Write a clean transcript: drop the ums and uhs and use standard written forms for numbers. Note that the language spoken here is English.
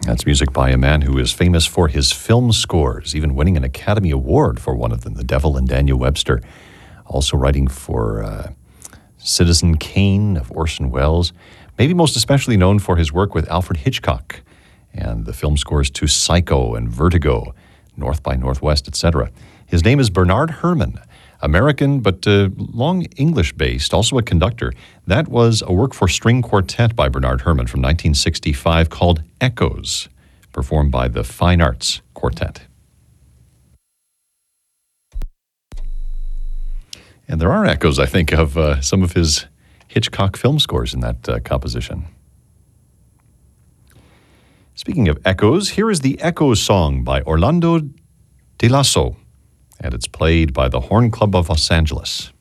That's music by a man who is famous for his film scores, even winning an Academy Award for one of them, The Devil and Daniel Webster. Also writing for Citizen Kane of Orson Welles, maybe most especially known for his work with Alfred Hitchcock and the film scores to Psycho and Vertigo, North by Northwest, etc. His name is Bernard Herrmann, American but long English-based, also a conductor. That was a work for string quartet by Bernard Herrmann from 1965 called Echoes, performed by the Fine Arts Quartet. And there are echoes, I think, of some of his Hitchcock film scores in that composition. Speaking of echoes, here is the Echoes song by Orlando de Lasso, and it's played by the Horn Club of Los Angeles.